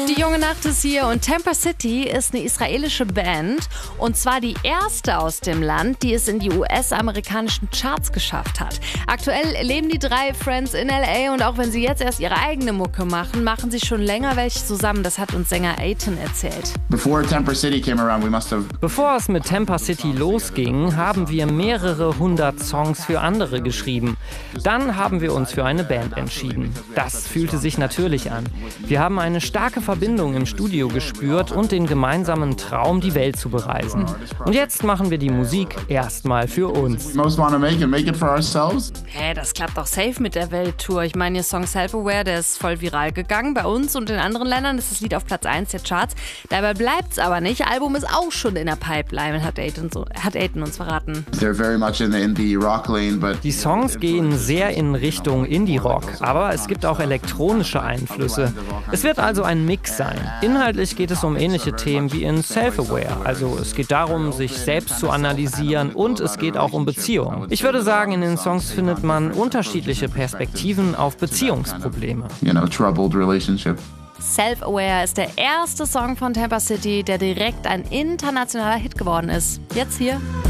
Die junge Nacht ist hier und Tampa City ist eine israelische Band und zwar die erste aus dem Land, die es in die US-amerikanischen Charts geschafft hat. Aktuell leben die drei Friends in L.A. und auch wenn sie jetzt erst ihre eigene Mucke machen, machen sie schon länger welche zusammen. Das hat uns Sänger Aiton erzählt. Bevor es mit Tampa City losging, haben wir mehrere 100 Songs für andere geschrieben. Dann haben wir uns für eine Band entschieden. Das fühlte sich natürlich an. Wir haben eine starke Verbindung im Studio gespürt und den gemeinsamen Traum, die Welt zu bereisen. Und jetzt machen wir die Musik erstmal für uns. Das klappt doch safe mit der Welttour. Ich meine, ihr Song Self-Aware, der ist voll viral gegangen. Bei uns und in anderen Ländern ist das Lied auf Platz 1 der Charts. Dabei bleibt's aber nicht. Album ist auch schon in der Pipeline, hat Aiton uns verraten. Die Songs gehen sehr in Richtung Indie-Rock, aber es gibt auch elektronische Einflüsse. Es wird also ein Mix sein. Inhaltlich geht es um ähnliche Themen wie in Self-Aware. Also es geht darum, sich selbst zu analysieren und es geht auch um Beziehungen. Ich würde sagen, in den Songs findet man unterschiedliche Perspektiven auf Beziehungsprobleme. Self-Aware ist der erste Song von Tampa City, der direkt ein internationaler Hit geworden ist. Jetzt hier